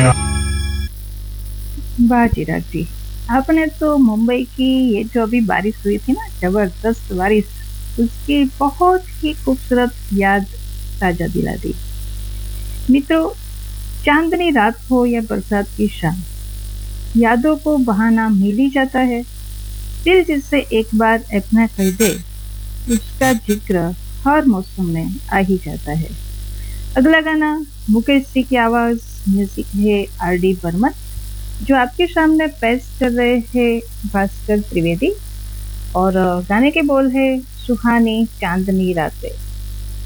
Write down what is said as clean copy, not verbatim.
वाह चिराग जी, आपने तो मुंबई की ये जो अभी बारिश हुई थी ना, जबरदस्त बारिश, उसकी बहुत ही खूबसूरत याद ताजा दिला दी। मित्रों, चांदनी रात हो या बरसात की शाम, यादों को बहाना मिल ही जाता है। दिल जिससे एक बार अपना कर दे, उसका जिक्र हर मौसम में आ ही जाता है। अगला गाना मुकेश जी की आवाज, म्यूजिक है आर डी बर्मन, जो आपके सामने पेश कर रहे हैं भास्कर त्रिवेदी। और गाने के बोल है सुहानी चांदनी रातें।